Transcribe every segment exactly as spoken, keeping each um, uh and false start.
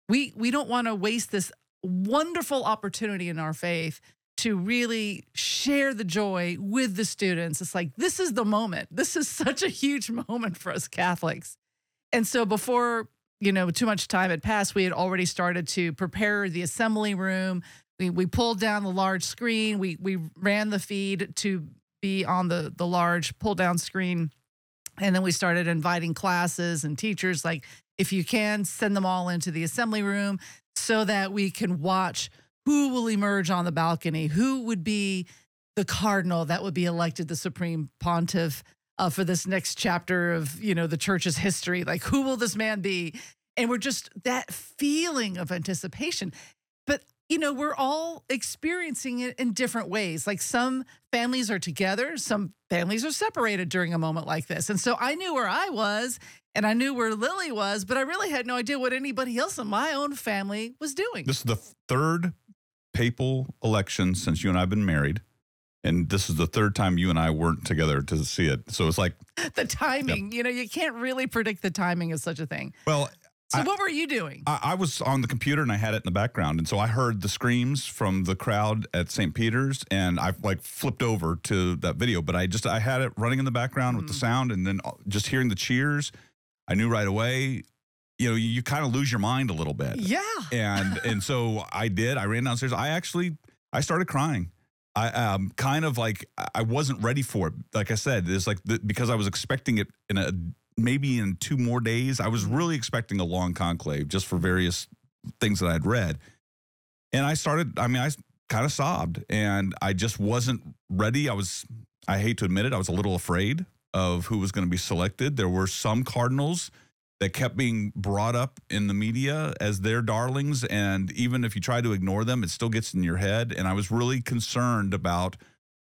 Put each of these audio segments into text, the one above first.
We we don't want to waste this wonderful opportunity in our faith to really share the joy with the students. It's like, this is the moment. This is such a huge moment for us Catholics. And so before, you know, too much time had passed, we had already started to prepare the assembly room. We we pulled down the large screen. We we ran the feed to be on the the large pull down screen. And then we started inviting classes and teachers, like, if you can, send them all into the assembly room so that we can watch who will emerge on the balcony, who would be the cardinal that would be elected the supreme pontiff uh, for this next chapter of, you know, the church's history. Like, who will this man be? And we're just that feeling of anticipation. But, you know, we're all experiencing it in different ways. Like, some families are together, some families are separated during a moment like this. And so I knew where I was and I knew where Lily was, but I really had no idea what anybody else in my own family was doing. This is the third papal election since you and I have been married. And this is the third time you and I weren't together to see it. So it's like the timing, yeah. You know, you can't really predict the timing of such a thing. Well, so I, what were you doing? I, I was on the computer and I had it in the background. And so I heard the screams from the crowd at Saint Peter's and I like flipped over to that video. But I just, I had it running in the background mm. with the sound and then just hearing the cheers. I knew right away, you know, you, you kind of lose your mind a little bit. Yeah. And and so I did. I ran downstairs. I actually, I started crying. I um kind of like, I wasn't ready for it. Like I said, it's like, the, because I was expecting it in a, maybe in two more days. I was really expecting a long conclave just for various things that I'd read. And I started, I mean, I kind of sobbed and I just wasn't ready. I was, I hate to admit it, I was a little afraid of who was going to be selected. There were some cardinals that kept being brought up in the media as their darlings. And even if you try to ignore them, it still gets in your head. And I was really concerned about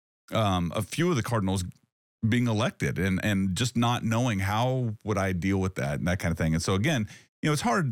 um, a few of the cardinals being elected and, and just not knowing how would I deal with that and that kind of thing. And so again, you know, it's hard,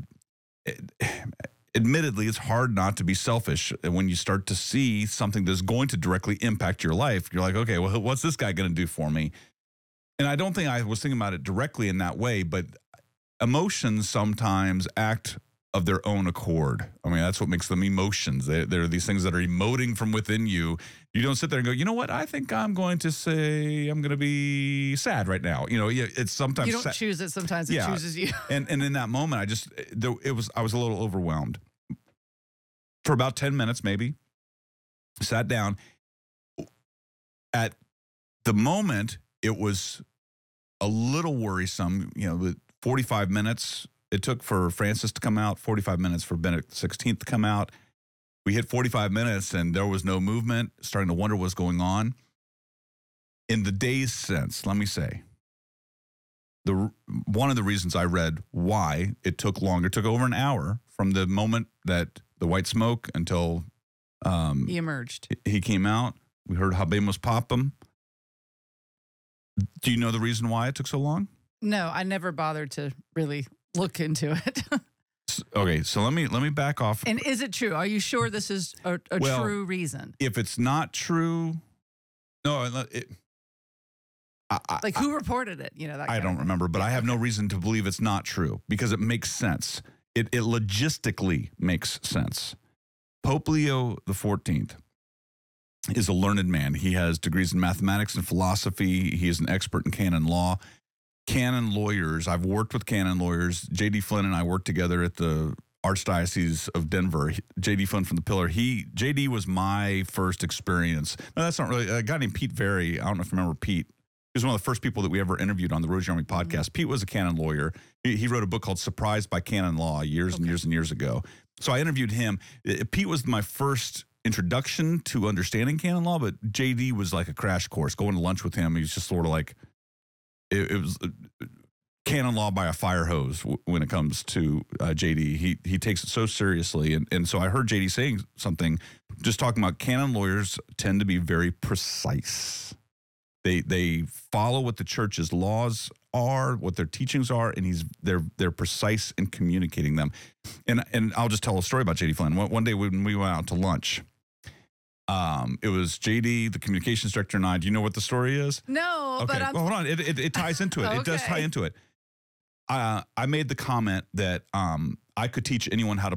admittedly, it's hard not to be selfish when you start to see something that's going to directly impact your life. You're like, okay, well, what's this guy going to do for me? And I don't think I was thinking about it directly in that way, but emotions sometimes act of their own accord. I mean, that's what makes them emotions. They, they're these things that are emoting from within you. You don't sit there and go, you know what? I think I'm going to say I'm going to be sad right now. You know, it's sometimes you don't sad. choose it. Sometimes it yeah. chooses you. and and in that moment, I just it was I was a little overwhelmed for about ten minutes, maybe. Sat down. At the moment, it was a little worrisome. You know, the forty-five minutes it took for Francis to come out, forty-five minutes for Benedict the sixteenth to come out. We hit forty-five minutes and there was no movement, starting to wonder what's going on. In the days since, let me say, the one of the reasons I read why it took longer, it took over an hour from the moment that the white smoke until um, he emerged. He came out. We heard Habemus Papam. Do you know the reason why it took so long? No, I never bothered to really look into it. Okay, so let me let me back off. And is it true? Are you sure this is a, a well, true reason? If it's not true, no, it, I, like who reported it? You know, that I don't remember, but I have no reason to believe it's not true because it makes sense. It it logistically makes sense. Pope Leo the fourteenth is a learned man. He has degrees in mathematics and philosophy. He is an expert in canon law. Canon lawyers, I've worked with canon lawyers. J D Flynn and I worked together at the Archdiocese of Denver. J D Flynn from the Pillar. He J D was my first experience. No, that's not really a guy named Pete Very. I don't know if you remember Pete. He was one of the first people that we ever interviewed on the Rosary Army podcast. Mm-hmm. Pete was a canon lawyer. He, he wrote a book called Surprised by Canon Law years okay. and years and years ago. So I interviewed him. Pete was my first introduction to understanding canon law, but J D was like a crash course. Going to lunch with him, he was just sort of like, it, it was uh, canon law by a fire hose w- when it comes to uh, J D. He he takes it so seriously. And, and so I heard J D saying something, just talking about canon lawyers tend to be very precise. They they follow what the church's laws are, what their teachings are, and he's they're they're precise in communicating them. And and I'll just tell a story about J D Flynn. One, one day when we went out to lunch, um, it was J D, the communications director, and I. Do you know what the story is? No, okay. but I'm... Well, hold on. It, it it ties into it. Okay. It does tie into it. Uh, I made the comment that um, I could teach anyone how to